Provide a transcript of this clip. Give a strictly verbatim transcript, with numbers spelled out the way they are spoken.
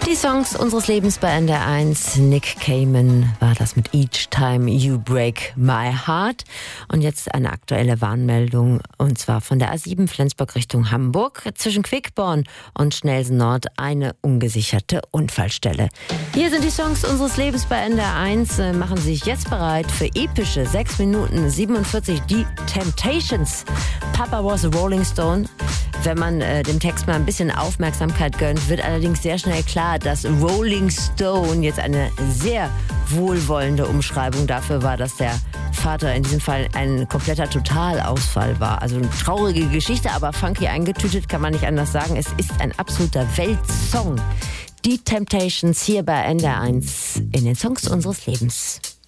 Die Songs unseres Lebens bei N D R eins. Nick Cayman war das mit Each Time You Break My Heart. Und jetzt eine aktuelle Warnmeldung, und zwar von der A sieben Flensburg Richtung Hamburg. Zwischen Quickborn und Schnelsen Nord eine ungesicherte Unfallstelle. Hier sind die Songs unseres Lebens bei N D R eins. Machen Sie sich jetzt bereit für epische sechs Minuten siebenundvierzig. Die Temptations. Papa was a Rolling Stone. Wenn man äh, dem Text mal ein bisschen Aufmerksamkeit gönnt, wird allerdings sehr schnell klar, dass Rolling Stone jetzt eine sehr wohlwollende Umschreibung dafür war, dass der Vater in diesem Fall ein kompletter Totalausfall war. Also eine traurige Geschichte, aber funky eingetütet, kann man nicht anders sagen. Es ist ein absoluter Weltsong. Die Temptations hier bei N D R eins in den Songs unseres Lebens.